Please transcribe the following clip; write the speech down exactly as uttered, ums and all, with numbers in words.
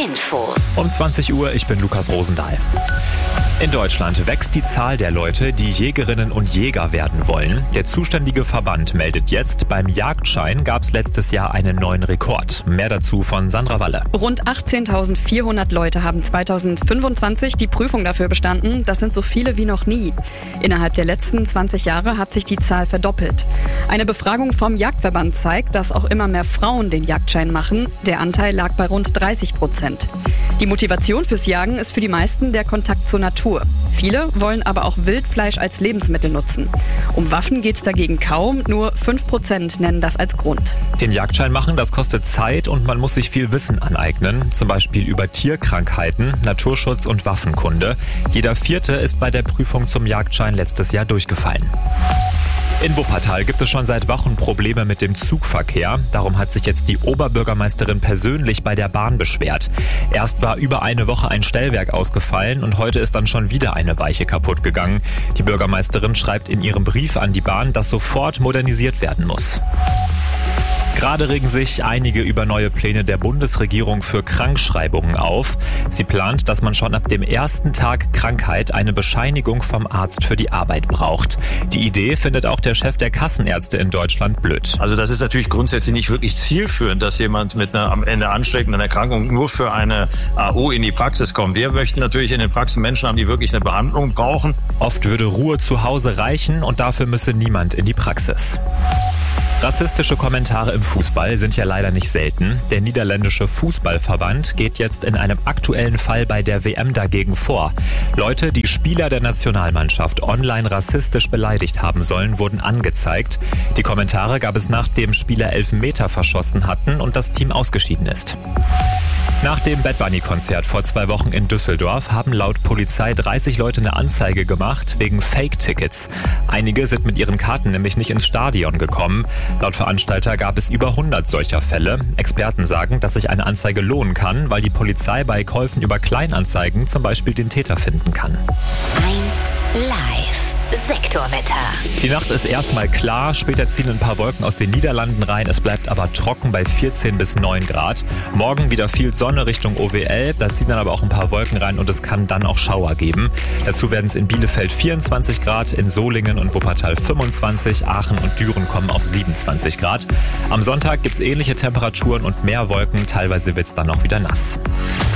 Infos. Um zwanzig Uhr, ich bin Lukas Rosendahl. In Deutschland wächst die Zahl der Leute, die Jägerinnen und Jäger werden wollen. Der zuständige Verband meldet jetzt, beim Jagdschein gab es letztes Jahr einen neuen Rekord. Mehr dazu von Sandra Walle. Rund achtzehntausendvierhundert Leute haben zweitausendfünfundzwanzig die Prüfung dafür bestanden. Das sind so viele wie noch nie. Innerhalb der letzten zwanzig Jahre hat sich die Zahl verdoppelt. Eine Befragung vom Jagdverband zeigt, dass auch immer mehr Frauen den Jagdschein machen. Der Anteil lag bei rund dreißig Prozent. Die Motivation fürs Jagen ist für die meisten der Kontakt zur Natur. Viele wollen aber auch Wildfleisch als Lebensmittel nutzen. Um Waffen geht's dagegen kaum, nur fünf Prozent nennen das als Grund. Den Jagdschein machen, das kostet Zeit und man muss sich viel Wissen aneignen, zum Beispiel über Tierkrankheiten, Naturschutz und Waffenkunde. Jeder Vierte ist bei der Prüfung zum Jagdschein letztes Jahr durchgefallen. In Wuppertal gibt es schon seit Wochen Probleme mit dem Zugverkehr. Darum hat sich jetzt die Oberbürgermeisterin persönlich bei der Bahn beschwert. Erst war über eine Woche ein Stellwerk ausgefallen und heute ist dann schon wieder eine Weiche kaputt gegangen. Die Bürgermeisterin schreibt in ihrem Brief an die Bahn, dass sofort modernisiert werden muss. Gerade regen sich einige über neue Pläne der Bundesregierung für Krankschreibungen auf. Sie plant, dass man schon ab dem ersten Tag Krankheit eine Bescheinigung vom Arzt für die Arbeit braucht. Die Idee findet auch der Chef der Kassenärzte in Deutschland blöd. Also das ist natürlich grundsätzlich nicht wirklich zielführend, dass jemand mit einer am Ende ansteckenden Erkrankung nur für eine A O in die Praxis kommt. Wir möchten natürlich in den Praxen Menschen haben, die wirklich eine Behandlung brauchen. Oft würde Ruhe zu Hause reichen und dafür müsse niemand in die Praxis. Rassistische Kommentare im Fußball sind ja leider nicht selten. Der niederländische Fußballverband geht jetzt in einem aktuellen Fall bei der W M dagegen vor. Leute, die Spieler der Nationalmannschaft online rassistisch beleidigt haben sollen, wurden angezeigt. Die Kommentare gab es, nachdem Spieler Elfmeter verschossen hatten und das Team ausgeschieden ist. Nach dem Bad Bunny-Konzert vor zwei Wochen in Düsseldorf haben laut Polizei dreißig Leute eine Anzeige gemacht wegen Fake-Tickets. Einige sind mit ihren Karten nämlich nicht ins Stadion gekommen. Laut Veranstalter gab es über hundert solcher Fälle. Experten sagen, dass sich eine Anzeige lohnen kann, weil die Polizei bei Käufen über Kleinanzeigen zum Beispiel den Täter finden kann. eins Live. Sektorwetter. Die Nacht ist erstmal klar, später ziehen ein paar Wolken aus den Niederlanden rein, es bleibt aber trocken bei vierzehn bis neun Grad. Morgen wieder viel Sonne Richtung O W L, da ziehen dann aber auch ein paar Wolken rein und es kann dann auch Schauer geben. Dazu werden es in Bielefeld vierundzwanzig Grad, in Solingen und Wuppertal fünfundzwanzig, Aachen und Düren kommen auf siebenundzwanzig Grad. Am Sonntag gibt es ähnliche Temperaturen und mehr Wolken, teilweise wird es dann auch wieder nass.